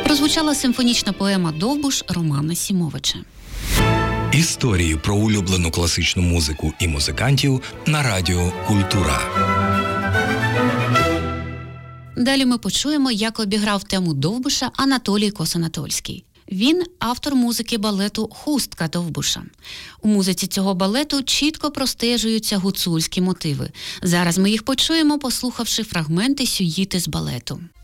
Прозвучала симфонічна поема «Довбуш» Романа Сімовича. Історії про улюблену класичну музику і музикантів на радіо «Культура». Далі ми почуємо, як обіграв тему Довбуша Анатолій Косанатольський. Він – автор музики балету «Хустка Довбуша». У музиці цього балету чітко простежуються гуцульські мотиви. Зараз ми їх почуємо, послухавши фрагменти сюїти з балету.